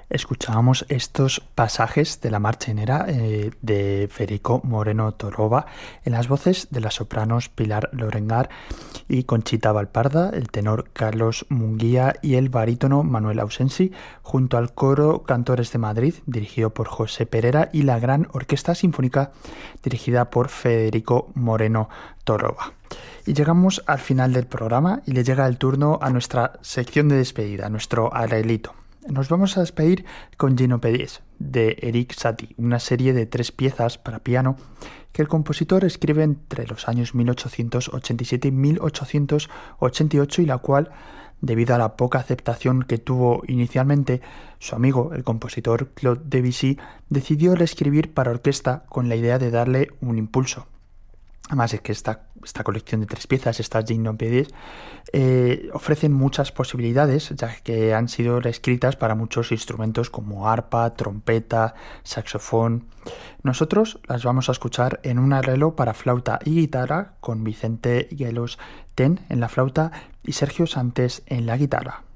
Escuchábamos estos pasajes de la marchenera de Federico Moreno Torroba en las voces de las sopranos Pilar Lorengar y Conchita Valparda, el tenor Carlos Munguía y el barítono Manuel Ausensi, junto al coro Cantores de Madrid, dirigido por José Perera, y la gran orquesta sinfónica dirigida por Federico Moreno Torroba. Y llegamos al final del programa y le llega el turno a nuestra sección de despedida, nuestro arreglito. Nos vamos a despedir con Ginopédies, de Erik Satie, una serie de 3 piezas para piano que el compositor escribe entre los años 1887 y 1888 y la cual, debido a la poca aceptación que tuvo inicialmente, su amigo, el compositor Claude Debussy, decidió reescribir para orquesta con la idea de darle un impulso. Además es que esta colección de 3 piezas, estas Ginopédies, ofrecen muchas posibilidades, ya que han sido reescritas para muchos instrumentos como arpa, trompeta, saxofón. Nosotros las vamos a escuchar en un arreglo para flauta y guitarra con Vicente Guelos Ten en la flauta y Sergio Santés en la guitarra.